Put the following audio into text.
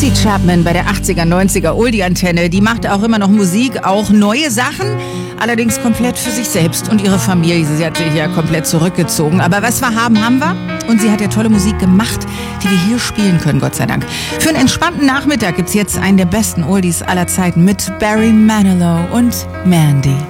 Tracy Chapman bei der 80er, 90er Oldie-Antenne. Die macht auch immer noch Musik, auch neue Sachen, allerdings komplett für sich selbst und ihre Familie. Sie hat sich ja komplett zurückgezogen. Aber was wir haben, haben wir. Und sie hat ja tolle Musik gemacht, die wir hier spielen können, Gott sei Dank. Für einen entspannten Nachmittag gibt's jetzt einen der besten Oldies aller Zeiten mit Barry Manilow und Mandy.